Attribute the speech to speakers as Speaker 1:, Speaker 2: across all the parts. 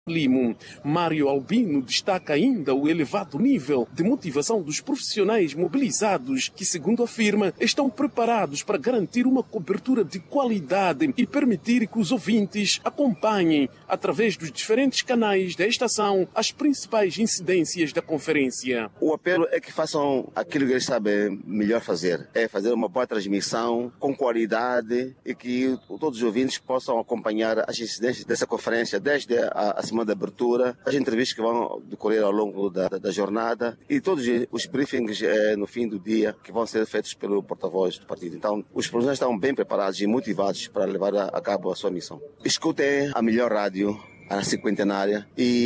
Speaker 1: Limo. Mário Albino destaca ainda o elevado nível de motivação dos profissionais mobilizados que, segundo afirma, estão preparados para garantir uma cobertura de qualidade e permitir que os ouvintes acompanhem, através dos diferentes canais da estação, as principais incidências da conferência.
Speaker 2: O apelo é que façam aquilo que eles sabem melhor fazer, é fazer uma boa transmissão com qualidade e que todos os ouvintes possam acompanhar as incidências dessa conferência, desde a semana de abertura, as entrevistas que vão decorrer ao longo da jornada e todos os briefings no fim do dia que vão ser feitos pelo porta-voz do partido. Então, os profissionais estão bem preparados e motivados para levar a cabo a sua missão. Escutem a melhor rádio, a cinquentenária,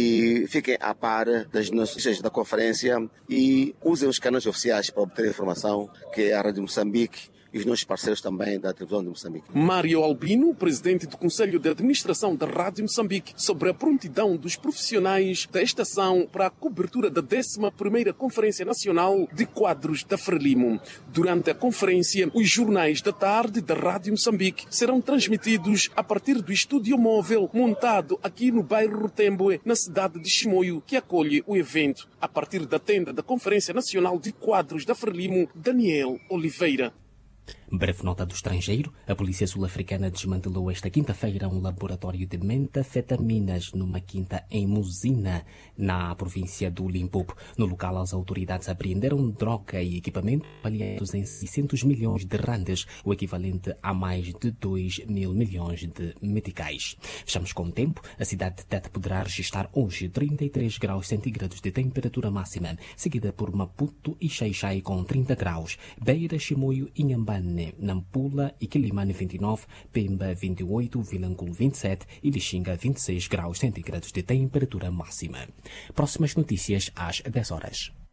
Speaker 2: e fiquem a par das notícias da conferência e usem os canais oficiais para obter informação, que é a Rádio Moçambique e os nossos parceiros também da televisão de Moçambique.
Speaker 1: Mário Albino, presidente do Conselho de Administração da Rádio Moçambique, sobre a prontidão dos profissionais da estação para a cobertura da 11ª Conferência Nacional de Quadros da Frelimo. Durante a conferência, os jornais da tarde da Rádio Moçambique serão transmitidos a partir do estúdio móvel montado aqui no bairro Rutemboe, na cidade de Chimoio, que acolhe o evento. A partir da tenda da Conferência Nacional de Quadros da Frelimo, Daniel Oliveira.
Speaker 3: Breve nota do estrangeiro. A polícia sul-africana desmantelou esta quinta-feira um laboratório de metanfetaminas numa quinta em Musina, na província do Limpopo. No local, as autoridades apreenderam droga e equipamento avaliados em 600 milhões de randes, o equivalente a mais de 2 mil milhões de meticais. Fechamos com o tempo. A cidade de Tete poderá registrar hoje 33 graus centígrados de temperatura máxima, seguida por Maputo e Xai-Xai com 30 graus, Beira, Chimoio, Inhambane, Nampula e Quilimane 29, Pemba 28, Vilanculo 27 e Lixinga 26 graus centígrados de temperatura máxima. Próximas notícias às 10 horas.